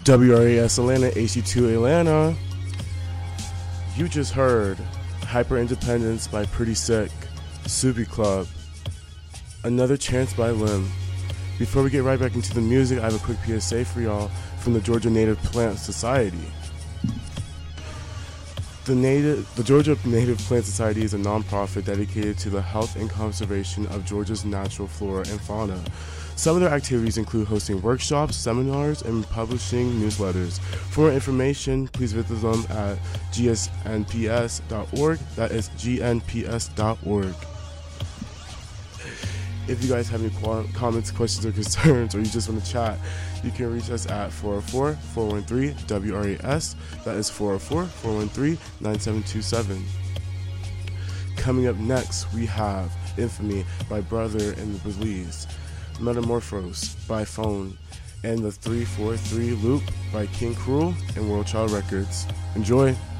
WRAS Atlanta, AC2 Atlanta. You just heard Hyper Independence by Pretty Sick, Soupy Club, Another Chance by Lim. Before we get right back into the music, I have a quick PSA for y'all from the Georgia Native Plant Society. The Georgia Native Plant Society is a nonprofit dedicated to the health and conservation of Georgia's natural flora and fauna. Some of their activities include hosting workshops, seminars, and publishing newsletters. For more information, please visit them at gsnps.org. That is gnps.org. If you guys have any comments, questions, or concerns, or you just want to chat, you can reach us at 404-413-WRAS. That is 404-413-9727. Coming up next, we have Infamy by Brother and Belize, Metamorphose by Phone, and the 343 Loop by King Cruel and World Child Records. Enjoy!